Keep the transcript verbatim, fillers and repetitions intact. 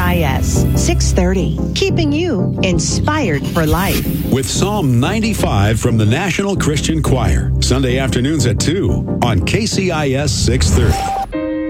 I S six thirty, keeping you inspired for life. With Psalm ninety-five from the National Christian Choir, Sunday afternoons at two on K C I S six thirty.